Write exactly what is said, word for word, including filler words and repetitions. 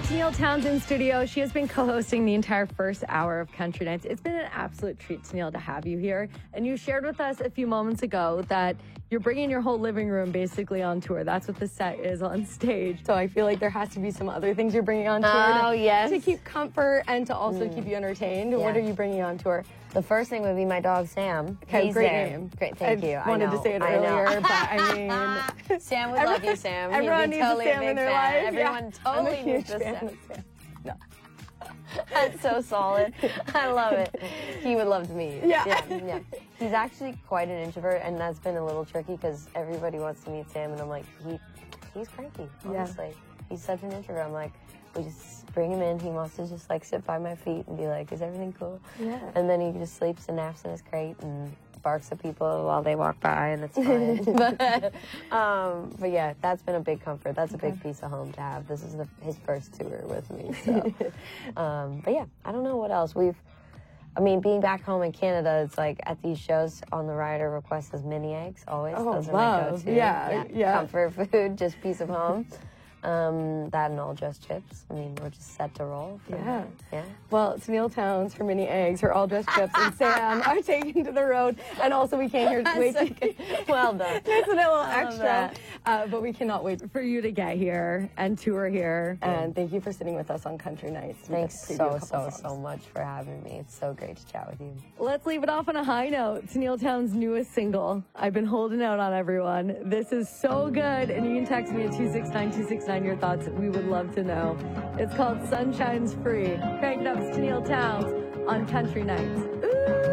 Tenille Townes in studio. She has been co-hosting the entire first hour of Country Nights. It's been an absolute treat, Tenille, to have you here. And you shared with us a few moments ago that you're bringing your whole living room basically on tour. That's what the set is on stage. So I feel like there has to be some other things you're bringing on tour. Oh, to, yes. To keep comfort and to also mm. keep you entertained. Yeah. What are you bringing on tour? The first thing would be my dog, Sam. Okay, He's great there. name. Great, thank I you. I wanted know, to say it I earlier, know. but I mean... Sam would love you, Sam. Everyone He'd be needs totally a Sam a big in their fan. life. Everyone Yeah. totally I'm a needs huge a fan Sam. of Sam. No. That's so solid. I love it. He would love to meet you. Yeah. yeah. Yeah. He's actually quite an introvert, and that's been a little tricky because everybody wants to meet Sam, and I'm like, he, he's cranky, honestly. Yeah. He's such an introvert. I'm like, we just bring him in. He wants to just like sit by my feet and be like, is everything cool? Yeah. And then he just sleeps and naps in his crate and barks at people while they walk by, and it's fine. but, um, but yeah, that's been a big comfort. That's a big piece of home to have. This is the, his first tour with me. So, um, but yeah, I don't know what else we've. I mean, being back home in Canada, it's like at these shows on the rider request is mini eggs always. Oh, Those are love. my go-to. Yeah, yeah, yeah. Comfort food, just piece of home. Um, that and all dressed chips. I mean, we're just set to roll. Yeah. Yeah. Well, Tenille Townes, her mini eggs, her all dressed chips, and Sam are taken to the road. And also, we can't hear wait so to well done. It's a little I love extra. that. Uh, but we cannot wait for you to get here and tour here. Yeah. And thank you for sitting with us on Country Nights. Thanks so, so, songs. so much for having me. It's so great to chat with you. Let's leave it off on a high note. Tenille Townes' newest single, I've been holding out on everyone. This is so good. And you can text me at two six nine two six nine your thoughts. We would love to know. It's called Sunshine's Free. Crank it up, it's Tenille Townes on Country Nights. Ooh.